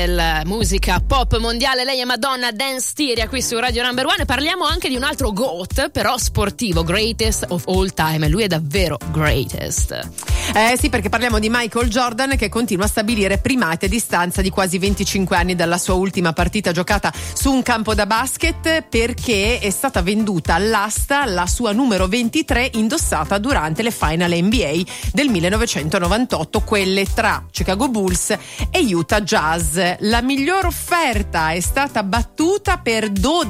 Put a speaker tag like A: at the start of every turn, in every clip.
A: Musica pop mondiale, lei è Madonna Dance Tyria qui su Radio Number One. Parliamo anche di un altro GOAT, però sportivo, greatest of all time, e lui è davvero greatest.
B: Sì, perché parliamo di Michael Jordan, che continua a stabilire primati a distanza di quasi 25 anni dalla sua ultima partita giocata su un campo da basket, perché è stata venduta all'asta la sua numero 23 indossata durante le final NBA del 1998, quelle tra Chicago Bulls e Utah Jazz. La miglior offerta è stata battuta per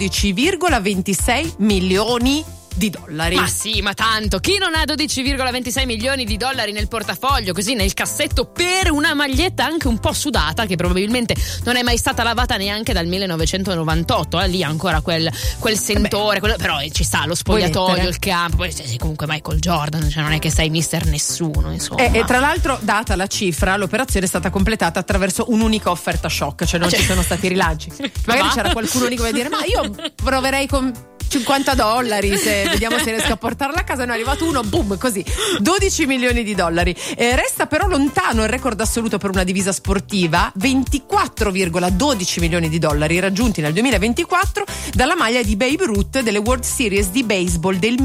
B: 12,26 milioni di dollari.
A: Ma sì, ma tanto, chi non ha 12,26 milioni di dollari nel portafoglio, così nel cassetto, per una maglietta anche un po' sudata, che probabilmente non è mai stata lavata neanche dal 1998, lì ancora quel sentore, però ci sta lo spogliatoio, il campo, poi sei comunque Michael Jordan, cioè non è che sei mister nessuno, insomma.
B: E tra l'altro, data la cifra, l'operazione è stata completata attraverso un'unica offerta shock, cioè non ci sono stati rilanci. Magari c'era qualcuno lì che vuole dire: ma io proverei con $50, se vediamo se riesco a portarla a casa. Ne è arrivato uno, boom, così 12 milioni di dollari. Resta però lontano il record assoluto per una divisa sportiva, 24,12 milioni di dollari raggiunti nel 2024 dalla maglia di Babe Ruth delle World Series di baseball del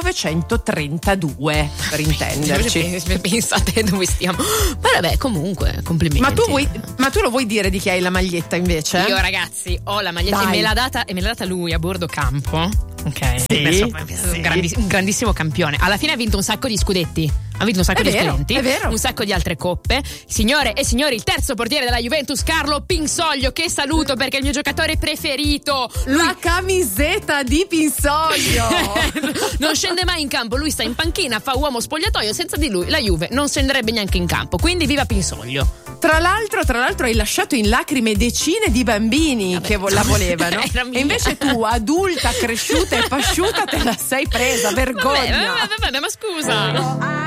B: 1932, per intenderci.
A: Pensate dove stiamo. Ma vabbè, comunque complimenti.
B: Ma tu lo vuoi dire di chi hai la maglietta invece?
A: Io, ragazzi, ho la maglietta e me l'ha data lui a bordo campo. Ok,
B: sì.
A: Un grandissimo campione. Alla fine ha vinto un sacco di scudetti. Ha vinto un sacco di scudetti, un sacco di altre coppe. Signore e signori, il terzo portiere della Juventus, Carlo Pinsoglio, che saluto perché è il mio giocatore preferito.
B: La camiseta di Pinsoglio.
A: Non scende mai in campo, lui sta in panchina, fa uomo spogliatoio. Senza di lui la Juve non scenderebbe neanche in campo. Quindi viva Pinsoglio.
B: Tra l'altro hai lasciato in lacrime decine di bambini che la volevano. E invece tu, adulta, cresciuta e pasciuta, te la sei presa. Vergogna.
A: Vabbè, ma scusa.